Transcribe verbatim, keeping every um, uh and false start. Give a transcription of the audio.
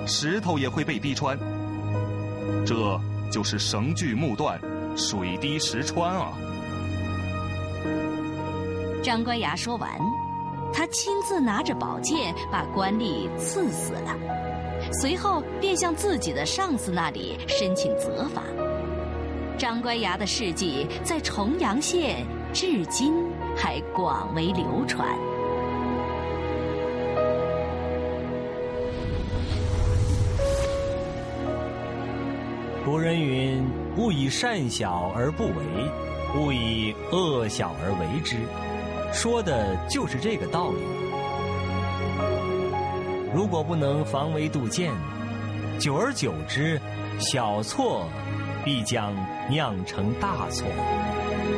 石头也会被逼穿。这就是绳锯木断，水滴石穿啊！ 张乖崖说完，他亲自拿着宝剑把官吏刺死了，随后便向自己的上司那里申请责罚。张乖崖的事迹在重阳县至今还广为流传。 古人云：勿以善小而不为，勿以恶小而为之，说的就是这个道理。如果不能防微杜渐，久而久之，小错必将酿成大错。